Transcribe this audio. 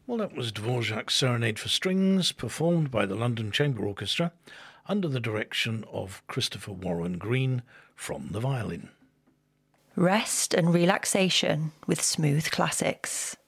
Well, that was Dvorak's Serenade for Strings, performed by the London Chamber Orchestra under the direction of Christopher Warren Green from the violin. Rest and relaxation with smooth classics.